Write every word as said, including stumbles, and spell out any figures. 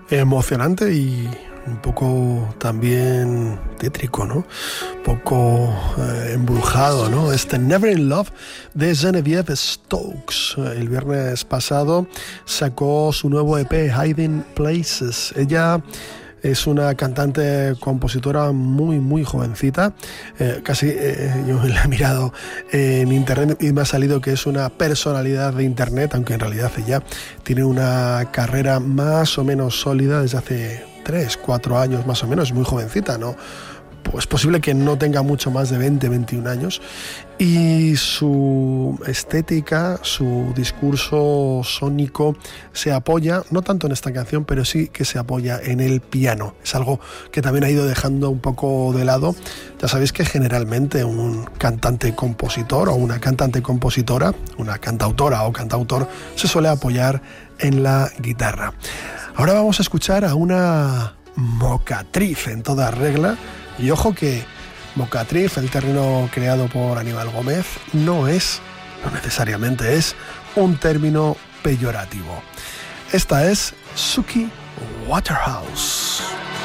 emocionante y un poco también tétrico, ¿no? Un poco eh, embrujado, ¿no? Este Never in Love de Genevieve Stokes. El viernes pasado sacó su nuevo E P, Hiding Places. Ella es una cantante, compositora muy, muy jovencita. Eh, casi eh, yo la he mirado en internet y me ha salido que es una personalidad de internet, aunque en realidad ella tiene una carrera más o menos sólida desde hace tres, cuatro años más o menos, muy jovencita, ¿no? Pues posible que no tenga mucho más de veinte, veintiún años, y su estética, su discurso sónico se apoya, no tanto en esta canción, pero sí que se apoya en el piano. Es algo que también ha ido dejando un poco de lado. Ya sabéis que generalmente un cantante-compositor o una cantante-compositora, una cantautora o cantautor, se suele apoyar en la guitarra. Ahora vamos a escuchar a una mocatriz en toda regla. Y ojo que mocatriz, el término creado por Aníbal Gómez, no es, no necesariamente es, un término peyorativo. Esta es Suki Waterhouse.